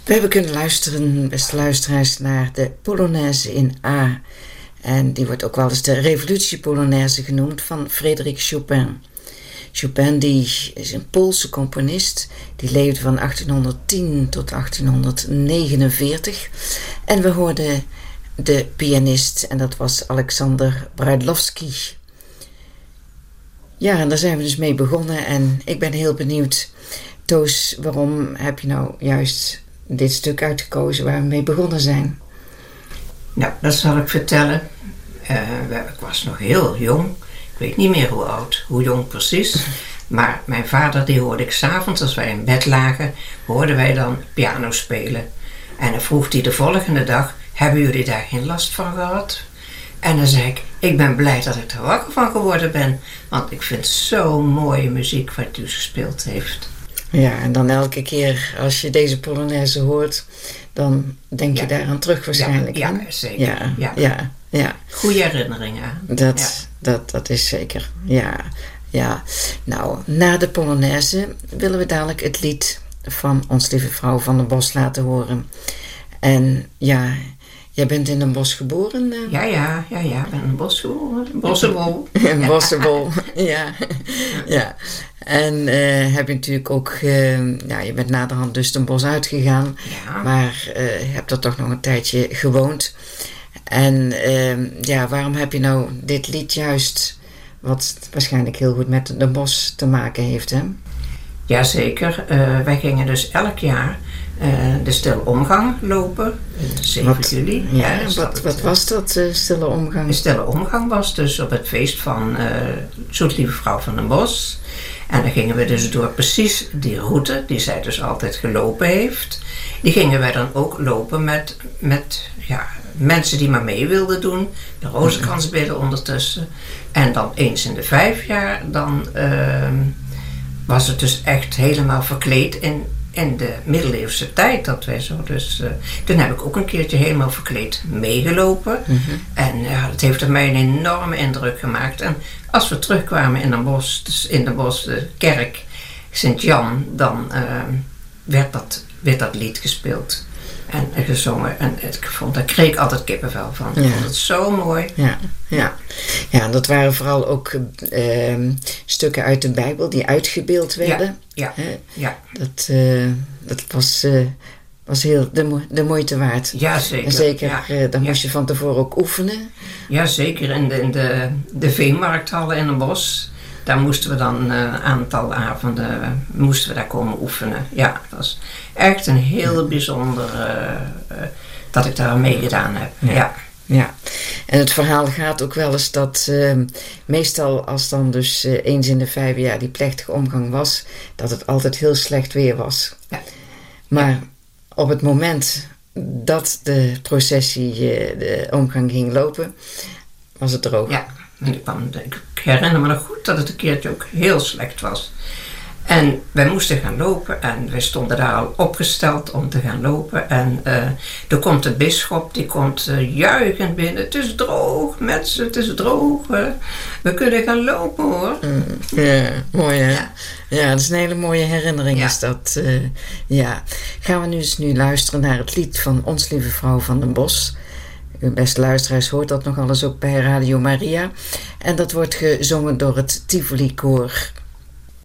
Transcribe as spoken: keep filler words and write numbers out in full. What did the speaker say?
We hebben kunnen luisteren, beste luisteraars, naar de Polonaise in A. En die wordt ook wel eens de Revolutie-Polonaise genoemd van Frédéric Chopin. Chopin die is een Poolse componist. Die leefde van achttienhonderdtien tot achttienhonderdnegenenveertig. En we hoorden de pianist en dat was Alexander Brydlowski. Ja, en daar zijn we dus mee begonnen. En ik ben heel benieuwd, Toos, waarom heb je nou juist dit stuk uitgekozen waar we mee begonnen zijn? Nou, dat zal ik vertellen. Uh, ik was nog heel jong. Ik weet niet meer hoe oud, hoe jong precies. Maar mijn vader, die hoorde ik 's avonds als wij in bed lagen, hoorden wij dan piano spelen. En dan vroeg hij de volgende dag, hebben jullie daar geen last van gehad? En dan zei ik, ik ben blij dat ik er wakker van geworden ben. Want ik vind zo'n mooie muziek wat u gespeeld heeft. Ja, en dan elke keer als je deze Polonaise hoort, dan denk je ja. daaraan terug waarschijnlijk. Ja, hè? ja zeker. Ja, ja. ja, ja. Goeie herinneringen. Dat, ja. dat, dat is zeker, ja. ja. Nou, na de Polonaise willen we dadelijk het lied van Ons Lieve Vrouw van den Bos laten horen. En ja, jij bent in Den Bosch geboren? Uh? Ja, ja, ja, ja, ik ben in Den Bosch geboren. Bossebol. In Bossebol, ja. ja. En uh, heb je natuurlijk ook, uh, ja, je bent naderhand dus Den Bosch uitgegaan, ja. maar uh, hebt er toch nog een tijdje gewoond. En uh, ja, waarom heb je nou dit lied juist, wat waarschijnlijk heel goed met Den Bosch te maken heeft, hè? Jazeker, uh, wij gingen dus elk jaar uh, de Stille Omgang lopen, zeven juli. Ja, ja wat, wat was dat, uh, Stille Omgang? De Stille Omgang was dus op het feest van uh, Zoet Lieve Vrouw van den Bosch. En dan gingen we dus door precies die route die zij dus altijd gelopen heeft. Die gingen wij dan ook lopen met, met ja, mensen die maar mee wilden doen. De rozenkransbidden ondertussen. En dan eens in de vijf jaar dan uh, was het dus echt helemaal verkleed in, in de middeleeuwse tijd. Dat wij zo dus, uh, toen heb ik ook een keertje helemaal verkleed meegelopen. Mm-hmm. En ja, dat heeft op mij een enorme indruk gemaakt. En als we terugkwamen in Den Bosch, dus in Den Bosch de kerk Sint-Jan, dan uh, werd, dat, werd dat lied gespeeld en uh, gezongen. En ik vond, daar kreeg ik altijd kippenvel van. Ik ja. vond het zo mooi. Ja, ja. ja, dat waren vooral ook uh, stukken uit de Bijbel die uitgebeeld werden. Ja, ja. Hè? ja. Dat, uh, dat was... Uh, was heel de, mo- de moeite waard. Ja, zeker. En zeker, ja. uh, dan ja. moest je van tevoren ook oefenen. Ja, zeker. In de, in de, de veemarkthallen in Den Bosch, daar moesten we dan een uh, aantal avonden, uh, moesten we daar komen oefenen. Ja, het was echt een heel bijzonder uh, uh, dat ik daar mee gedaan heb. Ja. ja. Ja, en het verhaal gaat ook wel eens dat uh, meestal als dan dus uh, eens in de vijf jaar die plechtige omgang was, dat het altijd heel slecht weer was. Ja. Maar ja. op het moment dat de processie, uh, de omgang ging lopen, was het droog. Ja, en ik, kwam, ik herinner me nog goed dat het een keertje ook heel slecht was. En wij moesten gaan lopen en wij stonden daar al opgesteld om te gaan lopen. En uh, er komt de bisschop, die komt uh, juichend binnen. Het is droog, mensen, het is droog. Uh, we kunnen gaan lopen, hoor. Mm, ja, mooi hè? Ja. Ja, dat is een hele mooie herinnering. Ja. Is dat, uh, ja. Gaan we nu eens nu luisteren naar het lied van Ons Lieve Vrouw van den Bosch. Uw beste luisteraars hoort dat nogal eens ook bij Radio Maria. En dat wordt gezongen door het Tivoli Koor